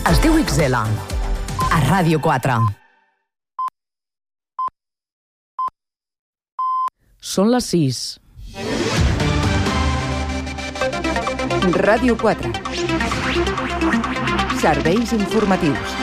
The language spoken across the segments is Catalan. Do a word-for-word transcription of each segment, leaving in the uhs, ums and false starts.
Es diu X L, a Ràdio quatre. Són les sis. Ràdio quatre. Serveis informatius.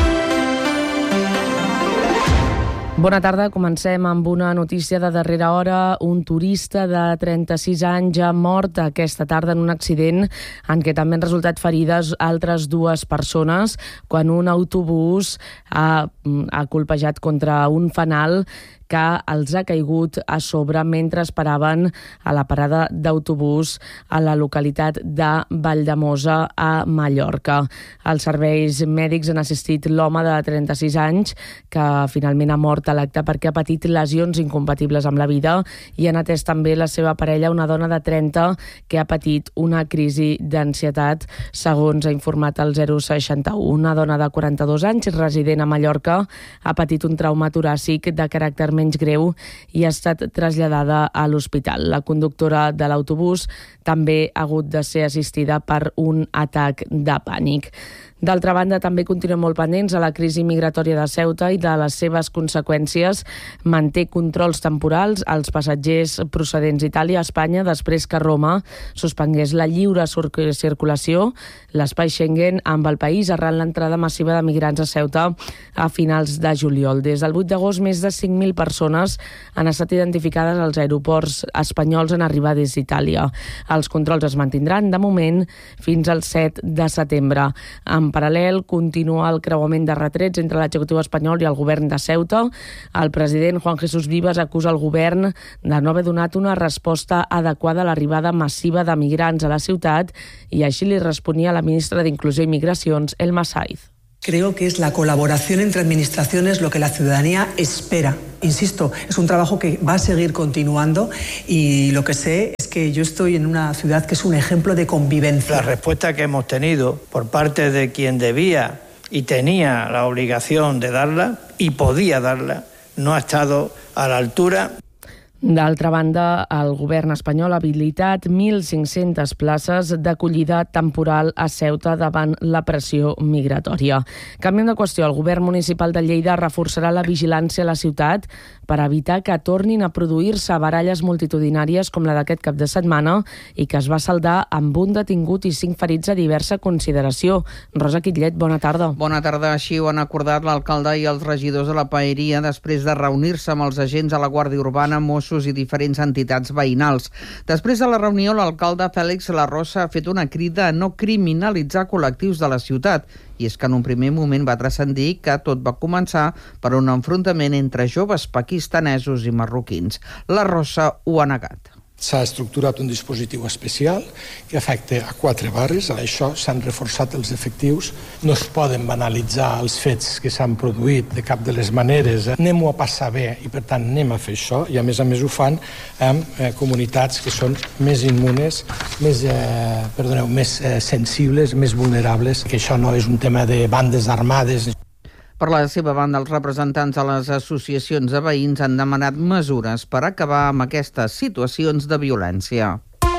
Bona tarda, comencem amb una notícia de darrera hora. Un turista de trenta-sis anys ha mort aquesta tarda en un accident en què també han resultat ferides altres dues persones quan un autobús ha, ha colpejat contra un fanal que els ha caigut a sobre mentre esperaven a la parada d'autobús a la localitat de Valldemossa, a Mallorca. Els serveis mèdics han assistit l'home de trenta-sis anys, que finalment ha mort a l'acte perquè ha patit lesions incompatibles amb la vida, i han atès també la seva parella, una dona de trenta, que ha patit una crisi d'ansietat, segons ha informat el zero seixanta-u. Una dona de quaranta-dos anys, resident a Mallorca, ha patit un trauma toràcic de caràcter menys greu i ha estat traslladada a l'hospital. La conductora de l'autobús també ha hagut de ser assistida per un atac de pànic. D'altra banda, també continuem molt pendents a la crisi migratòria de Ceuta i de les seves conseqüències. Manté controls temporals als passatgers procedents d'Itàlia a Espanya després que Roma suspengués la lliure circulació, l'espai Schengen, amb el país arran l'entrada massiva de migrants a Ceuta a finals de juliol. Des del vuit d'agost, més de cinc mil persones han estat identificades als aeroports espanyols en arribar des d'Itàlia. Els controls es mantindran, de moment, fins al set de setembre. En paral·lel, continua el creuament de retrets entre l'executiu espanyol i el govern de Ceuta. El president Juan Jesús Vivas acusa el govern de no haver donat una resposta adequada a l'arribada massiva de migrants a la ciutat, i així li responia la ministra d'Inclusió i Migracions, Elma Saiz. Creo que es la colaboración entre administraciones lo que la ciudadanía espera. Insisto, es un trabajo que va a seguir continuando y lo que sé es que yo estoy en una ciudad que es un ejemplo de convivencia. La respuesta que hemos tenido por parte de quien debía y tenía la obligación de darla y podía darla no ha estado a la altura. D'altra banda, el govern espanyol ha habilitat mil cinc-centes places d'acollida temporal a Ceuta davant la pressió migratòria. Canviant de qüestió, el govern municipal de Lleida reforçarà la vigilància a la ciutat per evitar que tornin a produir-se baralles multitudinàries com la d'aquest cap de setmana i que es va saldar amb un detingut i cinc ferits a diversa consideració. Rosa Quitlet, bona tarda. Bona tarda. Així ho han acordat l'alcalde i els regidors de la Paeria després de reunir-se amb els agents de la Guàrdia Urbana, Mossos i diferents entitats veïnals. Després de la reunió, l'alcalde Fèlix La Rosa ha fet una crida a no criminalitzar col·lectius de la ciutat. I és que en un primer moment va transcendir que tot va començar per un enfrontament entre joves pakistanesos i marroquins. La Rosa ho ha negat. S'ha estructurat un dispositiu especial que afecta a quatre barris. A això s'han reforçat els efectius. No es poden banalitzar els fets que s'han produït de cap de les maneres. Anem-ho a passar bé i, per tant, anem a fer això. I, a més a més, ho fan amb eh, comunitats que són més immunes, més, eh, perdoneu, més eh, sensibles, més vulnerables, que això no és un tema de bandes armades. Per la seva banda, els representants de les associacions de veïns han demanat mesures per acabar amb aquestes situacions de violència.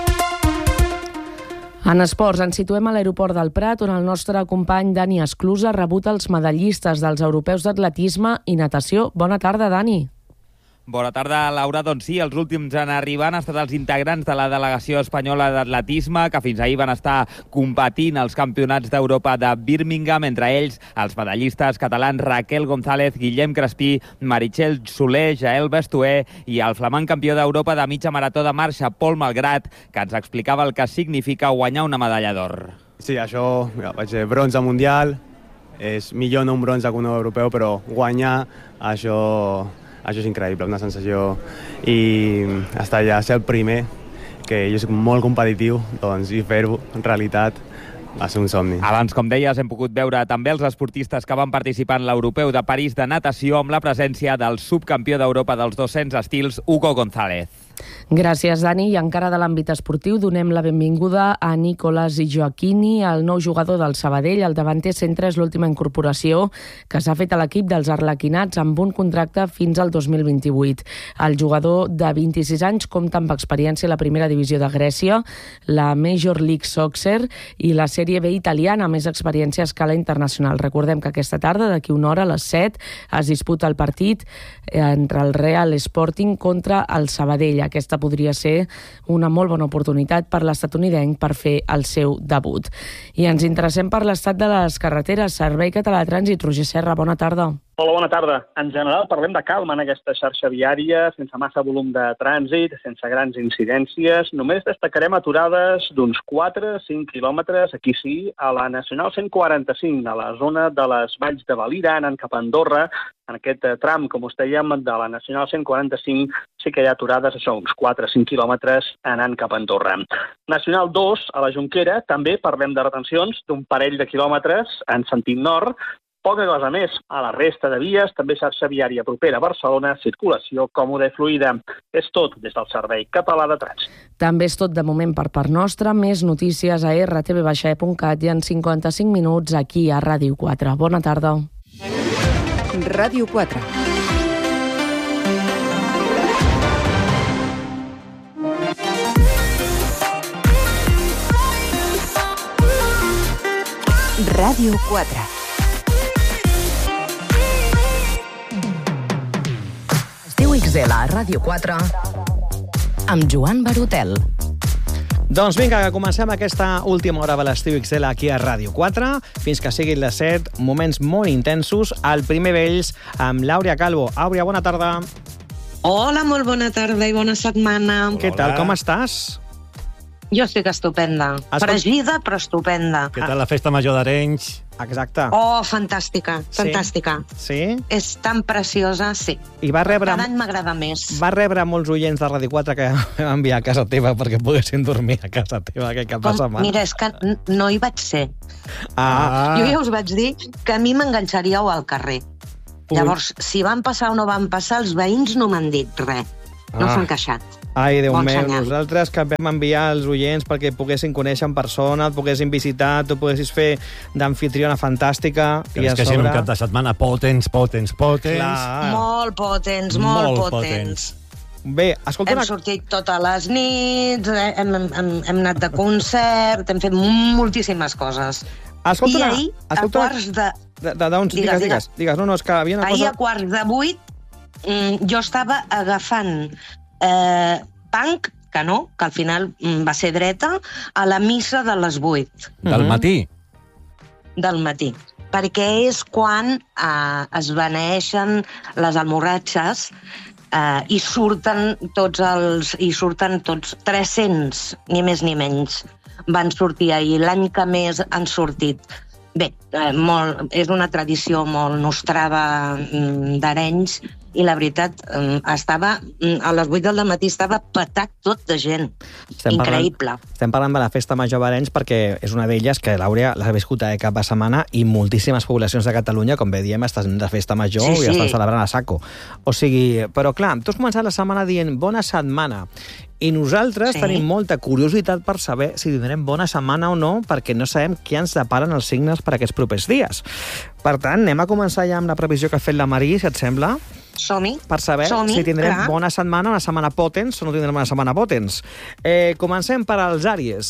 En esports, ens situem a l'aeroport del Prat, on el nostre company Dani Esclusa ha rebut els medallistes dels europeus d'atletisme i natació. Bona tarda, Dani. Bona tarda, Laura. Doncs sí, els últims en arribar han estat els integrants de la delegació espanyola d'atletisme, que fins ahir van estar competint als campionats d'Europa de Birmingham, entre ells els medallistes catalans Raquel González, Guillem Crespí, Meritxell Soler, Jael Bestuer i el flamant campió d'Europa de mitja marató de marxa, Pol Malgrat, que ens explicava el que significa guanyar una medalla d'or. Sí, això, ja, vaig dir, bronze mundial, és millor no un bronze que un europeu, però guanyar, això... Això és increïble, una sensació, i estar allà, ser el primer, que jo soc molt competitiu, doncs, i fer-ho en realitat va ser un somni. Abans, com deies, hem pogut veure també els esportistes que van participar en l'Europeu de París de natació amb la presència del subcampió d'Europa dels dos-cents estils, Hugo González. Gràcies, Dani. I encara de l'àmbit esportiu donem la benvinguda a Nicolás Gioacchini, el nou jugador del Sabadell. El davanter centre és l'última incorporació que s'ha fet a l'equip dels arlequinats amb un contracte fins al dos mil vint-i-vuit. El jugador de vint-i-sis anys compta amb experiència a la primera divisió de Grècia, la Major League Soccer i la Sèrie B italiana, més experiència a escala internacional. Recordem que aquesta tarda, d'aquí una hora, a les set, es disputa el partit entre el Real Sporting contra el Sabadell. Aquesta podria ser una molt bona oportunitat per l'estatunidenc per fer el seu debut. I ens interessem per l'estat de les carreteres. Servei Català de Trànsit, Roger Serra, bona tarda. Hola, bona tarda. En general parlem de calma en aquesta xarxa viària, sense massa volum de trànsit, sense grans incidències. Només destacarem aturades d'uns quatre a cinc quilòmetres, aquí sí, a la Nacional cent quaranta-cinc, a la zona de les Valls de Valira, anant cap a Andorra. En aquest tram, com us dèiem, de la Nacional cent quaranta-cinc sí que hi ha aturades, això, uns quatre a cinc quilòmetres anant cap a Andorra. Nacional dos, a la Jonquera, també parlem de retencions d'un parell de quilòmetres en sentit nord. Poca cosa més. A la resta de vies, també xarxa viària propera a Barcelona, circulació còmoda i fluida. És tot des del Servei Català de Trànsit. També és tot de moment per part nostra. Més notícies a erre te ve baixa e punt cat i en cinquanta-cinc minuts aquí a Ràdio quatre. Bona tarda. Ràdio quatre. Ràdio quatre. Estiu ics ele a Ràdio quatre amb Joan Barotel. Doncs vinga, que comencem aquesta última hora de l'Estiu ics ele aquí a Ràdio quatre, fins que siguin les set, moments molt intensos. El primer d'ells amb l'Àurea Calvo. Àurea, bona tarda. Hola, molt bona tarda i bona setmana. Què tal, com estàs? Jo estic estupenda. Escolta... Fregida, però estupenda. Què tal la festa major d'Arenys? Exacte. Oh, fantàstica, fantàstica. Sí? És tan preciosa, sí. I va rebre... Cada any m'agrada més. Va rebre molts oients de Ràdio quatre que vam enviar a casa teva perquè poguessin dormir a casa teva aquest cap de setmana. Mira, és que no hi vaig ser. Ah. Jo ja us vaig dir que a mi m'enganxaríeu al carrer. Ui. Llavors, si van passar o no van passar, els veïns no m'han dit res. No ah. s'han queixat. Ai, Déu bon meu, senyal. Nosaltres que vam enviar els oients perquè poguessin conèixer en persona, et poguessin visitar, tu poguessis fer d'anfitriona fantàstica. Que és que sigui un cap de setmana potents, potents, potents. Clar. Molt potents, molt, molt potents. potents. Bé, escolta... Hem una... sortit totes les nits, hem, hem, hem anat de concert, hem fet moltíssimes coses. Escolta, I ahir, escolta, a quarts de... de, de digues, digues, digues, digues. No, no, és que havia una ahir cosa... a quarts de vuit jo estava agafant eh, punk, que no, que al final va ser dreta, a la missa de les vuit. Del matí? Del matí. Perquè és quan eh, es beneeixen les almorratxes eh, i surten tots els... i surten tots tres-cents, ni més ni menys. Van sortir ahir, l'any que més han sortit. Bé, eh, molt, és una tradició molt nostrada d'Arenys i la veritat, eh, estava a les vuit del matí estava petat tot de gent. Estem increïble. Parlant, estem parlant de la Festa Major d'Arenys perquè és una d'elles que l'Àurea l'ha viscut a cap de setmana i moltíssimes poblacions de Catalunya, com bé diem, estan de Festa Major sí, sí. i estan celebrant a saco. O sigui, però clar, tu has començat la setmana dient bona setmana. I nosaltres sí. tenim molta curiositat per saber si tindrem bona setmana o no, perquè no sabem què ens deparen els signes per aquests propers dies. Per tant, anem a començar ja amb la previsió que ha fet la Marí, si et sembla. Som-hi. Per saber Som-hi, si tindrem clar. bona setmana, una setmana potents, o no tindrem una setmana potents. Eh, comencem per als Àries.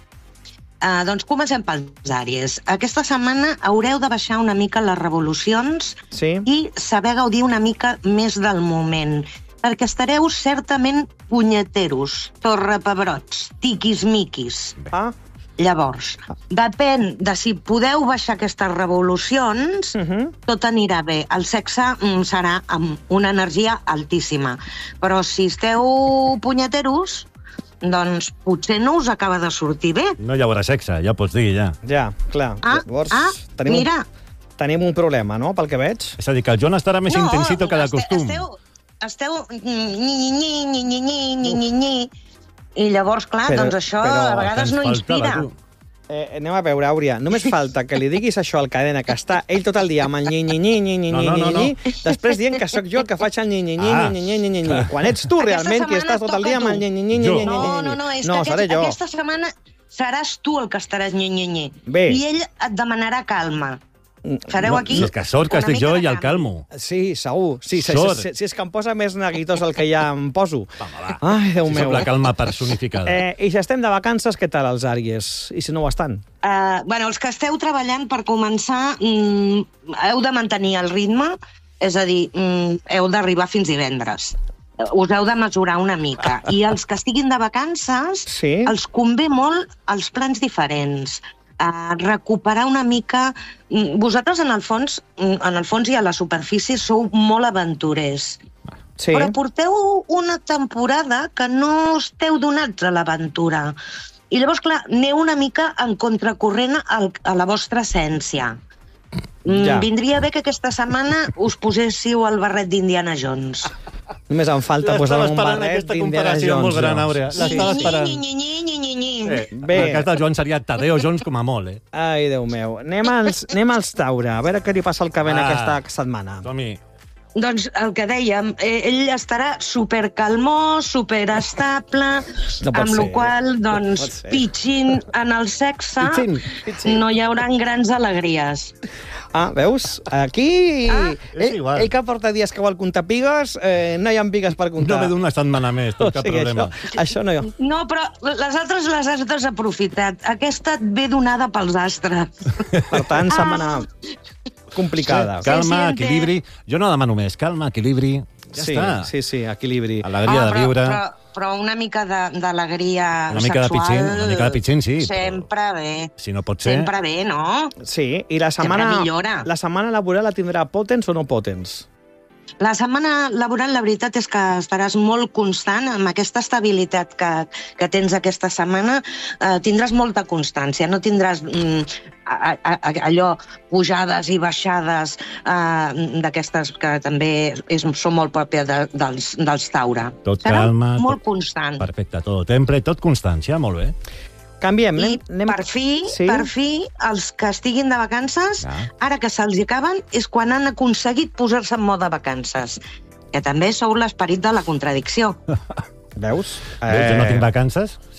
Uh, doncs comencem pels Àries. Aquesta setmana haureu de baixar una mica les revolucions sí. i saber gaudir una mica més del moment, perquè estareu certament punyeteros, torrepebrots, tiquis-miquis. Ah. Llavors, depèn de si podeu baixar aquestes revolucions, uh-huh. tot anirà bé. El sexe mm, serà amb una energia altíssima. Però si esteu punyeteros, doncs potser no us acaba de sortir bé. No hi haurà sexe, ja pots dir, ja. Ja, clar. Ah, Llavors, ah tenim mira. Un, tenim un problema, no?, pel que veig. És a dir, que el Joan estarà més no, intensito que de este, costum. Esteu... esteu... Ni, ni, ni, ni, ni, ni, ni, ni. I llavors, clar, però, doncs això però, a vegades no inspira. Eh, anem a veure, Àurea, només falta que li diguis això al Cadena, que està ell tot el dia amb el nyi-nyi-nyi-nyi-nyi-nyi, No, no, no, no. després dient que sóc jo el que faig el nyi-nyi-nyi-nyi-nyi-nyi, Ah. quan ets tu Aquesta realment qui setmana estàs tot el dia toca amb el tu. nyi-nyi-nyi-nyi-nyi. No, no, no, és no, que seré aquest, jo. aquesta setmana seràs tu el que estaràs nyi-nyi-nyi. Bé. I ell et demanarà calma. Fareu aquí Si és que sort que una estic mica jo de i el calma. calmo. Sí, segur. Sí, si, Sort. si, si és que em posa més neguitós el que ja em poso. Ai, Déu Si meu. sóc la calma personificada. Eh, I si estem de vacances, què tal els Àries? I si no ho estan? Uh, bueno, els que esteu treballant, per començar, mm, heu de mantenir el ritme, és a dir, mm, heu d'arribar fins divendres. Us heu de mesurar una mica. I els que estiguin de vacances, Sí. els convé molt els plans diferents. Uh, recuperar una mica... Mm, Vosaltres, en el fons, mm, en el fons i a la superfície, sou molt aventurers. Sí. Però porteu una temporada que no esteu donats a l'aventura. I llavors, clar, aneu una mica en contracorrent al, a la vostra essència. Mm, Ja. Vindria bé que aquesta setmana us poséssiu el barret d'Indiana Jones. Només em falta posar un barret aquesta d'Indiana comparació Jones. molt gran, jo. Àurea. L'estava esperant. Nyi, nyi, nyi, nyi, nyi, nyi. Eh, Bé. en el cas del Joan seria Tadeo Jones com a molt, eh? Ai, Déu meu. Anem als, anem als Taure, a veure què li passa al Cadena Ah. aquesta setmana. Som-hi. Doncs el que dèiem, eh, ell estarà supercalmós, superestable, No pot amb la ser. qual No doncs, pot ser. pitxin en el sexe, Pitxin, pitxin. no hi haurà grans alegries. Ah, veus? Aquí... Ah, és ell, igual. ell que porta dies que vol comptar pigues, eh, no hi ha pigues per No comptar. ve d'una setmana més, tot cap problema. Això, això no hi ha. No, però les altres les has desaprofitat. Aquesta et ve donada pels astres. Per tant, setmana complicada. Calma, siente. equilibri. Jo no demano més. Calma, equilibri. Ja sí, està. sí, sí, equilibri. Alegria de però, viure. però, però una mica de- d'alegria Una mica de sexual... pitxín, una mica de pitxín, sí, però- Sempre bé. Si no pot ser... Sempre bé, no? Sí, i la setmana, millora. la setmana laboral la tindrà potents o no potents? La setmana laboral, la veritat és que estaràs molt constant amb aquesta estabilitat que, que tens aquesta setmana. Eh, tindràs molta constància, no tindràs mm, a, a, a, allò pujades i baixades eh, d'aquestes que també és, són molt pròpies de, dels, dels Taure. Tot Serà calma, molt tot- constant. Perfecte, tot temple, tot constància, molt bé. Canviem, I anem... anem... per fi, Sí? per fi, els que estiguin de vacances, Ah. ara que se'ls hi acaben, és quan han aconseguit posar-se en mode vacances. Que també sou l'esperit de la contradicció. Veus? Eh... Jo no tinc vacances.